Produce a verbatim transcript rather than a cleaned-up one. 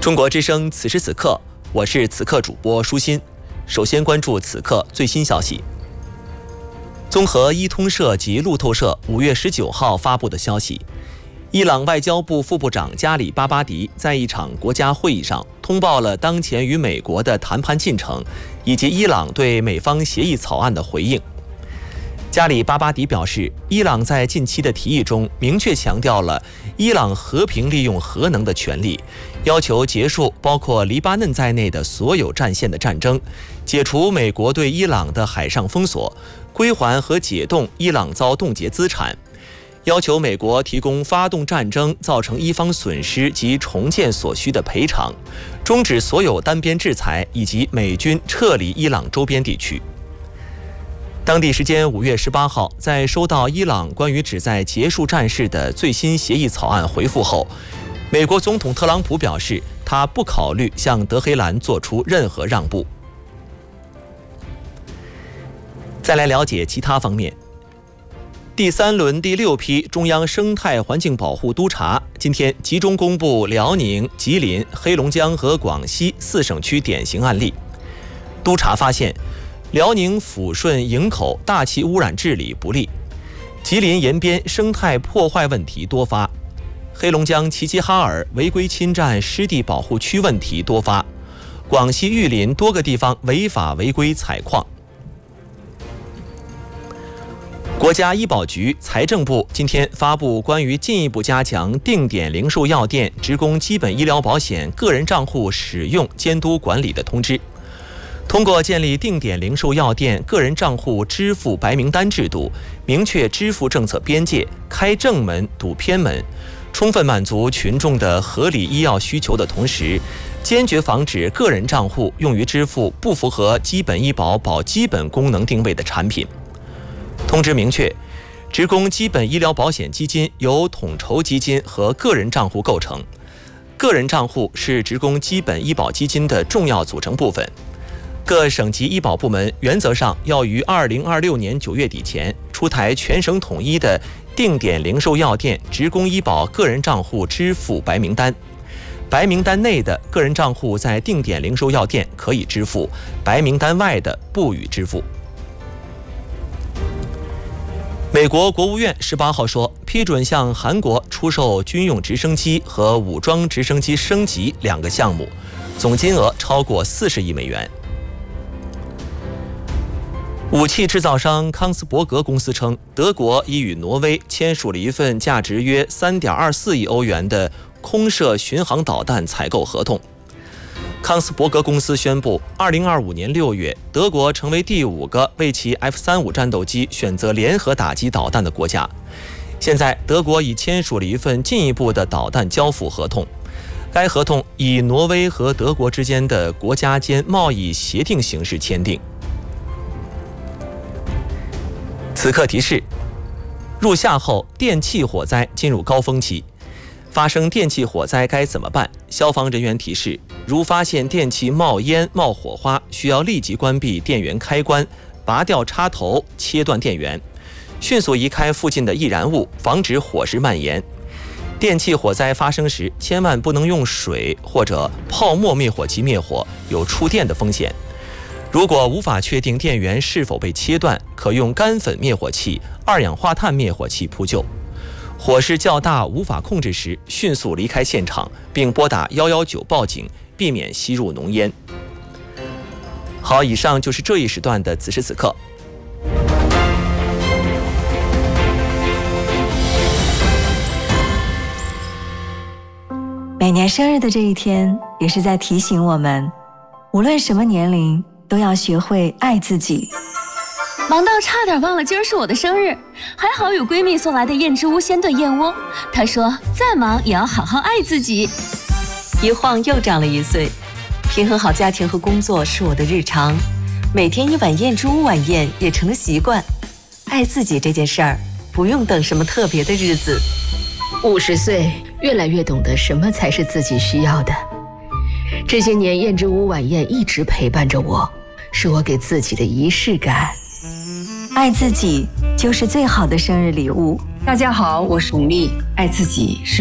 中国之声此时此刻，我是此刻主播舒心。首先关注此刻最新消息。综合伊通社及路透社五月十九号发布的消息，伊朗外交部副部长加里巴巴迪在一场国家会议上通报了当前与美国的谈判进程，以及伊朗对美方协议草案的回应。加里巴巴迪表示，伊朗在近期的提议中明确强调了伊朗和平利用核能的权利，要求结束包括黎巴嫩在内的所有战线的战争，解除美国对伊朗的海上封锁，归还和解冻伊朗遭冻结资产，要求美国提供发动战争造成伊方损失及重建所需的赔偿，终止所有单边制裁，以及美军撤离伊朗周边地区。当地时间五月十八号，在收到伊朗关于旨在结束战事的最新协议草案回复后，美国总统特朗普表示，他不考虑向德黑兰做出任何让步。再来了解其他方面。第三轮第六批中央生态环境保护督察今天集中公布辽宁、吉林、黑龙江和广西四省区典型案例。督查发现，辽宁抚顺营口大气污染治理不力，吉林延边生态破坏问题多发，黑龙江齐齐哈尔违规侵占湿地保护区问题多发，广西玉林多个地方违法违规采矿。国家医保局、财政部今天发布关于进一步加强定点零售药店职工基本医疗保险个人账户使用监督管理的通知。通过建立定点零售药店个人账户支付白名单制度，明确支付政策边界，开正门堵偏门，充分满足群众的合理医药需求的同时，坚决防止个人账户用于支付不符合基本医保保基本功能定位的产品。通知明确，职工基本医疗保险基金由统筹基金和个人账户构成，个人账户是职工基本医保基金的重要组成部分。各省级医保部门原则上要于二零二六年九月底前出台全省统一的定点零售药店职工医保个人账户支付白名单，白名单内的个人账户在定点零售药店可以支付，白名单外的不予支付。美国国务院十八号说，批准向韩国出售军用直升机和武装直升机升级两个项目，总金额超过四十亿美元。武器制造商康斯伯格公司称，德国已与挪威签署了一份价值约 三点二四亿欧元的空射巡航导弹采购合同。康斯伯格公司宣布，二零二五年六月，德国成为第五个为其 F 三十五 战斗机选择联合打击导弹的国家。现在，德国已签署了一份进一步的导弹交付合同。该合同以挪威和德国之间的国家间贸易协定形式签订。此刻提示：入夏后电气火灾进入高峰期，发生电气火灾该怎么办？消防人员提示，如发现电器冒烟、冒火花，需要立即关闭电源开关，拔掉插头，切断电源，迅速移开附近的易燃物，防止火势蔓延。电气火灾发生时，千万不能用水或者泡沫灭火器灭火，有触电的风险。如果无法确定电源是否被切断，可用干粉灭火器、二氧化碳灭火器扑救。火势较大无法控制时，迅速离开现场，并拨打一一九报警，避免吸入浓烟。好，以上就是这一时段的此时此刻。 每年生日的这一天，也是在提醒我们，无论什么年龄，都要学会爱自己。 忙到差点忘了今儿是我的生日，还好有闺蜜送来的燕之屋鲜炖燕窝。她说再忙也要好好爱自己。 一晃又长了一岁，平衡好家庭和工作是我的日常，每天一碗燕之屋晚宴也成了习惯。爱自己这件事儿，不用等什么特别的日子。 五十岁，越来越懂得什么才是自己需要的。这些年，燕之屋晚宴一直陪伴着我，是我给自己的仪式感。 爱自己就是最好的生日礼物。 大家好，我是巩俐，爱自己是